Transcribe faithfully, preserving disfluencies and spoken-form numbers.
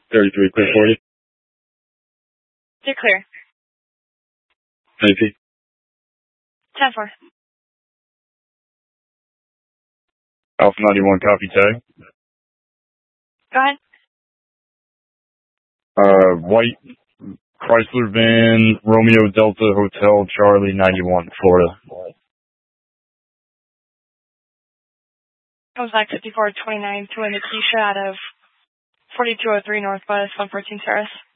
thirty-three, clear for you. You're clear. A P. ten four. Alpha ninety-one, copy tag. Go ahead. Uh, white Chrysler van, Romeo Delta Hotel, Charlie, ninety-one, Florida. Comes back fifty-four twenty-nine to Nikisha out of forty-two oh three Northwest one fourteen Terrace.